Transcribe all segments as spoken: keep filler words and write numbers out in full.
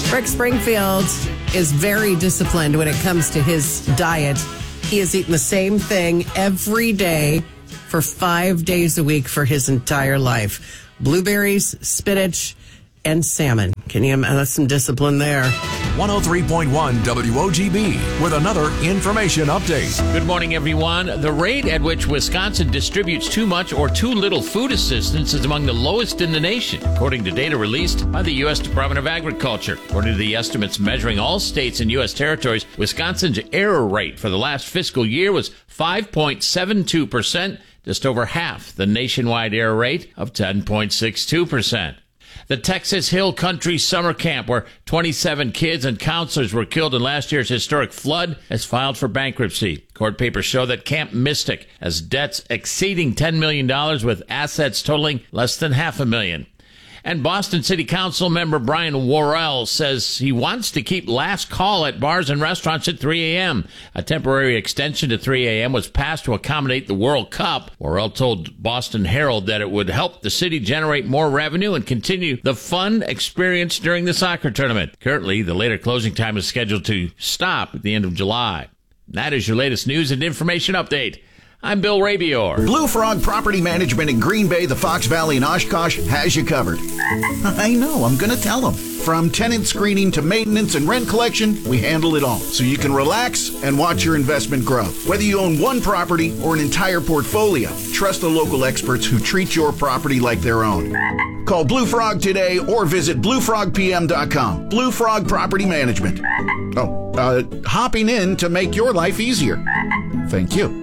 Rick Springfield is very disciplined when it comes to his diet. He has eaten the same thing every day for five days a week for his entire life. Blueberries, spinach, and salmon. Can you imagine? That's some discipline there. one oh three point one W O G B with another information update. Good morning, everyone. The rate at which Wisconsin distributes too much or too little food assistance is among the lowest in the nation, according to data released by the U S Department of Agriculture. According to the estimates measuring all states and U S territories, Wisconsin's error rate for the last fiscal year was five point seven two percent, just over half the nationwide error rate of ten point six two percent. The Texas Hill Country Summer Camp, where twenty-seven kids and counselors were killed in last year's historic flood, has filed for bankruptcy. Court papers show that Camp Mystic has debts exceeding ten million dollars with assets totaling less than half a million. And Boston City Council member Brian Worrell says he wants to keep last call at bars and restaurants at three a.m. A temporary extension to three a.m. was passed to accommodate the World Cup. Worrell told Boston Herald that it would help the city generate more revenue and continue the fun experience during the soccer tournament. Currently, the later closing time is scheduled to stop at the end of July. That is your latest news and information update. I'm Bill Rabior. Blue Frog Property Management in Green Bay, the Fox Valley, and Oshkosh has you covered. I know, I'm going to tell them. From tenant screening to maintenance and rent collection, we handle it all. So you can relax and watch your investment grow. Whether you own one property or an entire portfolio, trust the local experts who treat your property like their own. Call Blue Frog today or visit blue frog p m dot com. Blue Frog Property Management. Oh, uh, hopping in to make your life easier. Thank you.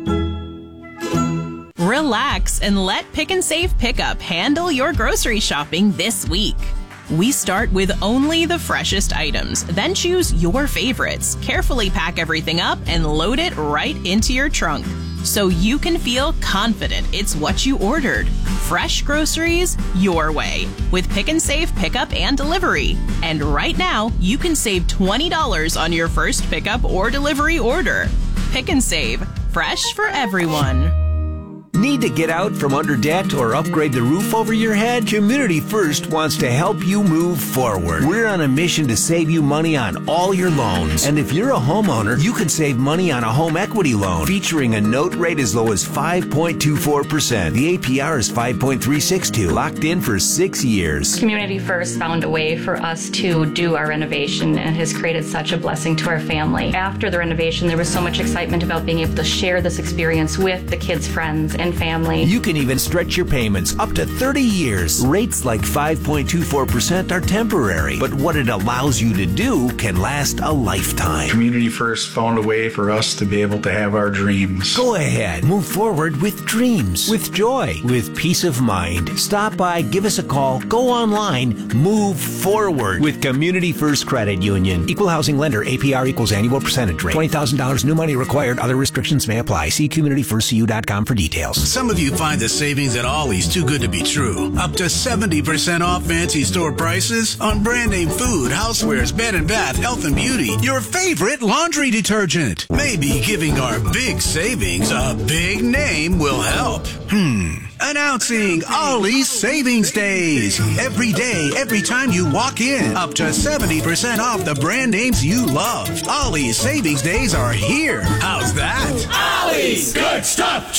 Relax and let Pick and Save Pickup handle your grocery shopping this week. We start with only the freshest items, then choose your favorites, carefully pack everything up, and load it right into your trunk so you can feel confident it's what you ordered. Fresh groceries your way with Pick and Save Pickup and Delivery. And right now, you can save twenty dollars on your first pickup or delivery order. Pick and Save, fresh for everyone. Need to get out from under debt or upgrade the roof over your head? Community First wants to help you move forward. We're on a mission to save you money on all your loans. And if you're a homeowner, you can save money on a home equity loan featuring a note rate as low as five point two four percent. The A P R is five point three six two, locked in for six years. Community First found a way for us to do our renovation and has created such a blessing to our family. After the renovation, there was so much excitement about being able to share this experience with the kids' friends and family. You can even stretch your payments up to thirty years. Rates like five point two four percent are temporary, but what it allows you to do can last a lifetime. Community First found a way for us to be able to have our dreams. Go ahead, move forward with dreams, with joy, with peace of mind. Stop by, give us a call, go online, move forward with Community First Credit Union. Equal housing lender, A P R equals annual percentage rate. twenty thousand dollars new money required. Other restrictions may apply. See community first c u dot com for details. Some of you find the savings at Ollie's too good to be true. Up to seventy percent off fancy store prices on brand name food, housewares, bed and bath, health and beauty, your favorite laundry detergent. Maybe giving our big savings a big name will help. Hmm. Announcing Ollie's Savings Days. Every day, every time you walk in, up to seventy percent off the brand names you love. Ollie's Savings Days are here. How's that? Ollie's good stuff.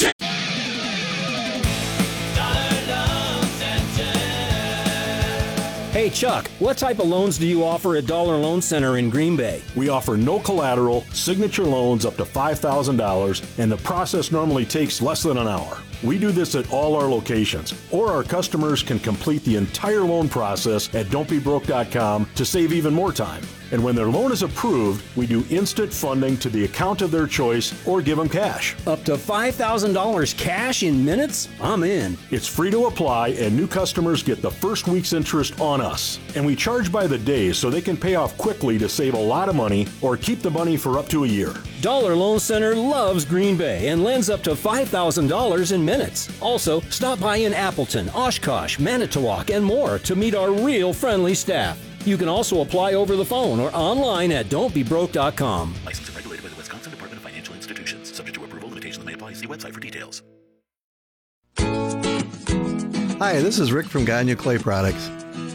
Hey, Chuck, what type of loans do you offer at Dollar Loan Center in Green Bay? We offer no collateral, signature loans up to five thousand dollars, and the process normally takes less than an hour. We do this at all our locations, or our customers can complete the entire loan process at don't be broke dot com to save even more time. And when their loan is approved, we do instant funding to the account of their choice or give them cash. Up to five thousand dollars cash in minutes? I'm in. It's free to apply, and new customers get the first week's interest on us. And we charge by the day so they can pay off quickly to save a lot of money or keep the money for up to a year. Dollar Loan Center loves Green Bay and lends up to five thousand dollars in minutes. Also, stop by in Appleton, Oshkosh, Manitowoc, and more to meet our real friendly staff. You can also apply over the phone or online at don't be broke dot com. Licensed and regulated by the Wisconsin Department of Financial Institutions. Subject to approval, limitations may apply. See website for details. Hi, this is Rick from Gagne Clay Products.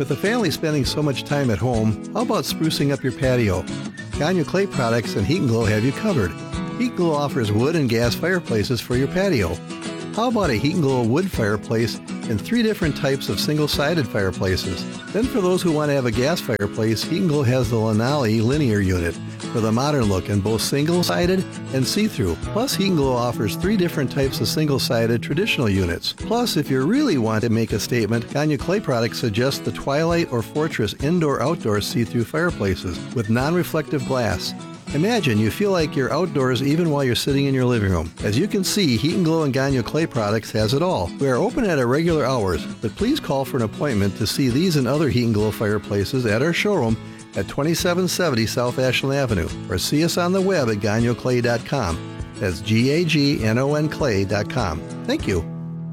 With the family spending so much time at home, how about sprucing up your patio? Gagno Clay Products and Heat and Glow have you covered. Heat and Glow offers wood and gas fireplaces for your patio. How about a Heat and Glow wood fireplace and three different types of single-sided fireplaces? Then for those who want to have a gas fireplace, Heat and Glow has the Lanali linear unit for the modern look in both single-sided and see-through. Plus, Heat and Glow offers three different types of single-sided traditional units. Plus, if you really want to make a statement, Gagno Clay Products suggests the Twilight or Fortress indoor-outdoor see-through fireplaces with non-reflective glass. Imagine you feel like you're outdoors even while you're sitting in your living room. As you can see, Heat and Glow and Gagno Clay Products has it all. We are open at our regular hours, but please call for an appointment to see these and other Heat and Glow fireplaces at our showroom at twenty-seven seventy South Ashland Avenue, or see us on the web at gagno clay dot com. That's G A G N O N clay dot com. Thank you.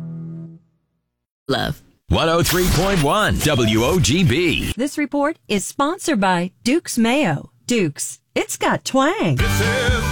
Love. one oh three point one W O G B. This report is sponsored by Duke's Mayo. Duke's, it's got twang. This is